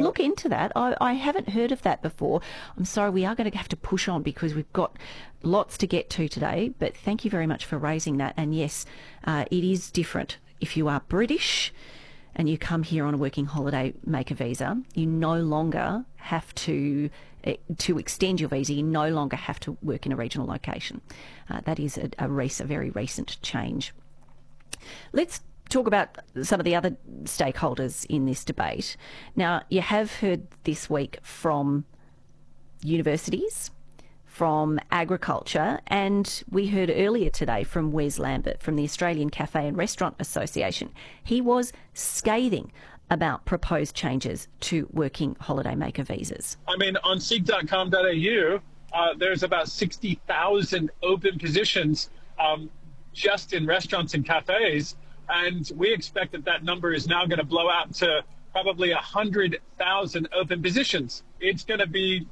look into that. I haven't heard of that before. I'm sorry, we are going to have to push on because we've got lots to get to today, but thank you very much for raising that. And yes, it is different. If you are British and you come here on a working holiday maker visa, you no longer have to extend your visa, you no longer have to work in a regional location. That is a very recent change. Let's talk about some of the other stakeholders in this debate. Now, you have heard this week from universities, from agriculture, and we heard earlier today from Wes Lambert from the Australian Cafe and Restaurant Association. He was scathing about proposed changes to working holidaymaker visas. I mean, on seek.com.au, there's about 60,000 open positions just in restaurants and cafes, and we expect that number is now going to blow out to probably 100,000 open positions. It's going to be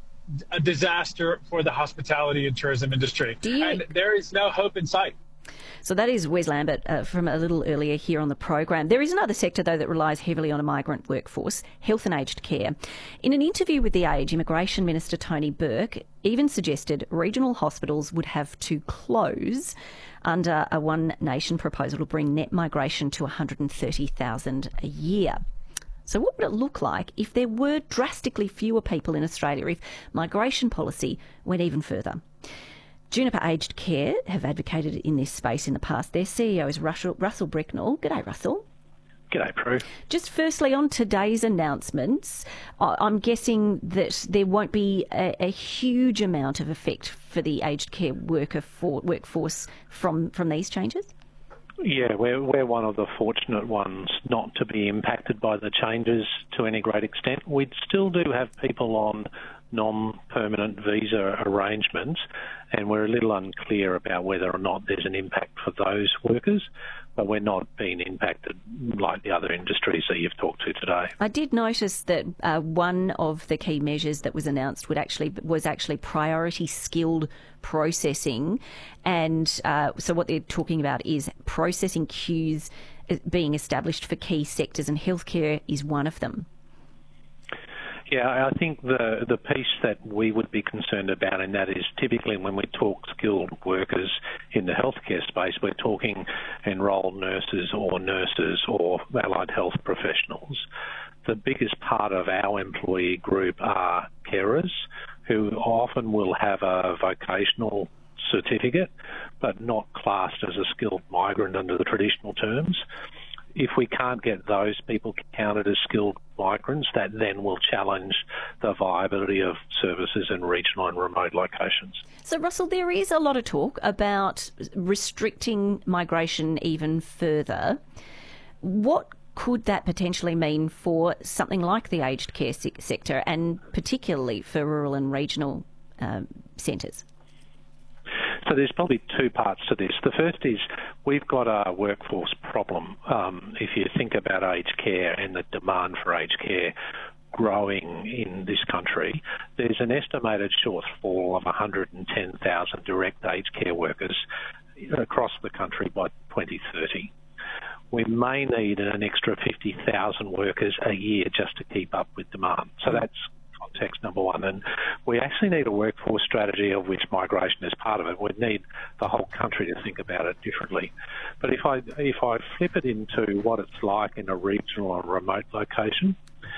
a disaster for the hospitality and tourism industry, and there is no hope in sight. So that is Wes Lambert from a little earlier here on the program. There is another sector, though, that relies heavily on a migrant workforce, health and aged care. In an interview with The Age, Immigration Minister Tony Burke even suggested regional hospitals would have to close under a One Nation proposal to bring net migration to 130,000 a year. So what would it look like if there were drastically fewer people in Australia, if migration policy went even further? Juniper Aged Care have advocated in this space in the past. Their CEO is Russell Bricknell. G'day, Russell. G'day, Prue. Just firstly, on today's announcements, I'm guessing that there won't be a huge amount of effect for the aged care workforce from these changes? Yeah, we're one of the fortunate ones not to be impacted by the changes to any great extent. We still do have people on non-permanent visa arrangements, and we're a little unclear about whether or not there's an impact for those workers, but we're not being impacted like the other industries that you've talked to today. I did notice that one of the key measures that was announced was actually priority skilled processing, and so what they're talking about is processing queues being established for key sectors, and healthcare is one of them. Yeah, I think the piece that we would be concerned about, and that is typically when we talk skilled workers in the healthcare space, we're talking enrolled nurses or allied health professionals. The biggest part of our employee group are carers, who often will have a vocational certificate, but not classed as a skilled migrant under the traditional terms. If we can't get those people counted as skilled migrants, that then will challenge the viability of services in regional and remote locations. So, Russell, there is a lot of talk about restricting migration even further. What could that potentially mean for something like the aged care sector, and particularly for rural and regional centres? So there's probably two parts to this. The first is we've got a workforce problem. If you think about aged care and the demand for aged care growing in this country, there's an estimated shortfall of 110,000 direct aged care workers across the country by 2030. We may need an extra 50,000 workers a year just to keep up with demand. So that's context number one. And we actually need a workforce strategy of which migration is part of it. We need the whole country to think about it differently. But if I flip it into what it's like in a regional or remote location,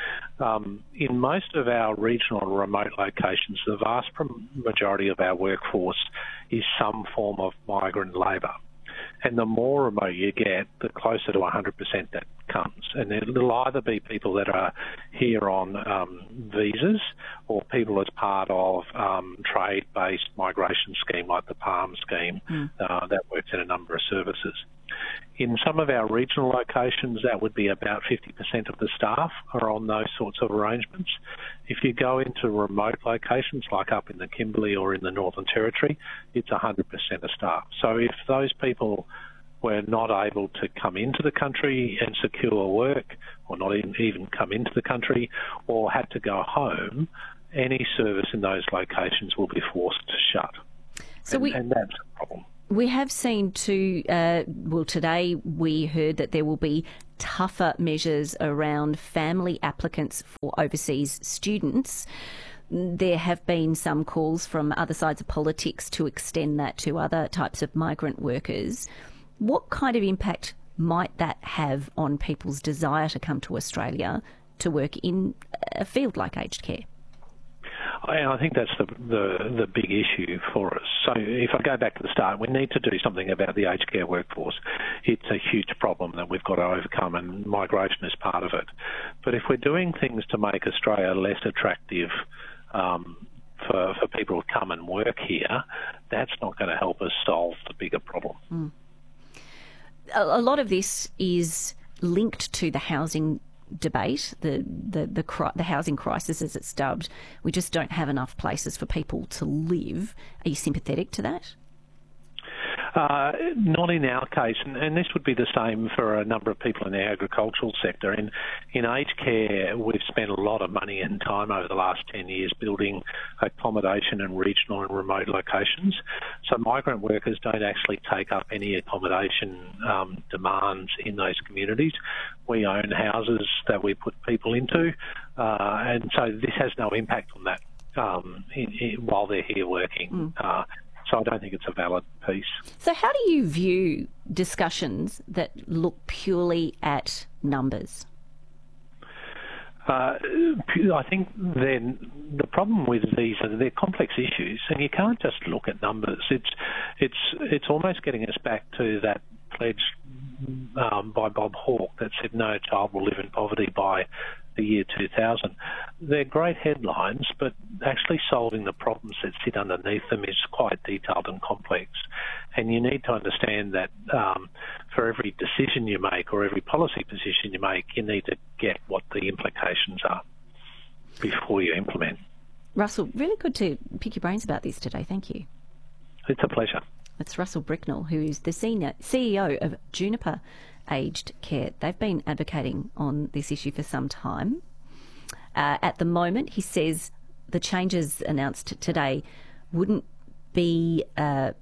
in most of our regional and remote locations, the vast majority of our workforce is some form of migrant labour. And the more remote you get, the closer to 100% that comes. And it'll either be people that are here on visas or people as part of trade-based migration scheme like the PALM scheme that works in a number of services. In some of our regional locations, that would be about 50% of the staff are on those sorts of arrangements. If you go into remote locations, like up in the Kimberley or in the Northern Territory, it's 100% of staff. So if those people were not able to come into the country and secure work, or not even come into the country, or had to go home, any service in those locations will be forced to shut. And that's a problem. We have seen today we heard that there will be tougher measures around family applicants for overseas students. There have been some calls from other sides of politics to extend that to other types of migrant workers. What kind of impact might that have on people's desire to come to Australia to work in a field like aged care? I think that's the big issue for us. So if I go back to the start, we need to do something about the aged care workforce. It's a huge problem that we've got to overcome, and migration is part of it. But if we're doing things to make Australia less attractive for people to come and work here, that's not going to help us solve the bigger problem. Mm. A lot of this is linked to the housing debate, the housing crisis as it's dubbed. We just don't have enough places for people to live. Are you sympathetic to that? Not in our case, and this would be the same for a number of people in the agricultural sector. In aged care, we've spent a lot of money and time over the last 10 years building accommodation in regional and remote locations. So migrant workers don't actually take up any accommodation demands in those communities. We own houses that we put people into, and so this has no impact on that while they're here working. So I don't think it's a valid piece. So how do you view discussions that look purely at numbers? I think then the problem with these is they're complex issues, and you can't just look at numbers. It's almost getting us back to that pledge by Bob Hawke that said no child will live in poverty by the year 2000. They're great headlines, but actually solving the problems that sit underneath them is quite detailed and complex. And you need to understand that for every decision you make or every policy position you make, you need to get what the implications are before you implement. Russell, really good to pick your brains about this today. Thank you. It's a pleasure. It's Russell Bricknell, who is the CEO of Juniper Aged Care. They've been advocating on this issue for some time. At the moment, he says the changes announced today wouldn't be a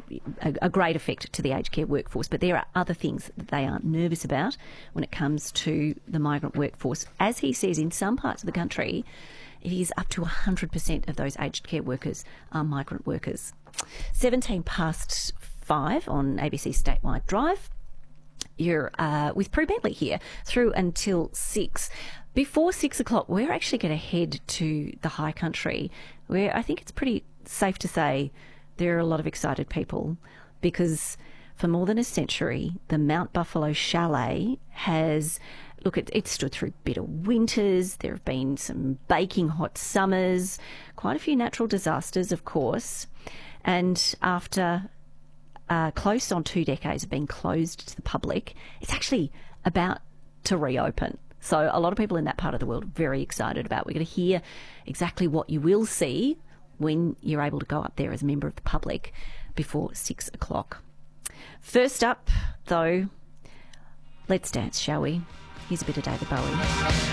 great effect to the aged care workforce, but there are other things that they are nervous about when it comes to the migrant workforce. As he says, in some parts of the country, it is up to 100% of those aged care workers are migrant workers. 17 past 5 on ABC Statewide Drive. You're with Prue Bentley here through until 6. Before 6 o'clock, we're actually going to head to the high country, where I think it's pretty safe to say there are a lot of excited people, because for more than a century, the Mount Buffalo Chalet has... Look, it stood through bitter winters. There have been some baking hot summers, quite a few natural disasters, of course. And after close on 2 decades of being closed to the public, it's actually about to reopen. So a lot of people in that part of the world are very excited about. We're going to hear exactly what you will see when you're able to go up there as a member of the public before 6 o'clock. First up, though, let's dance, shall we? Here's a bit of David Bowie.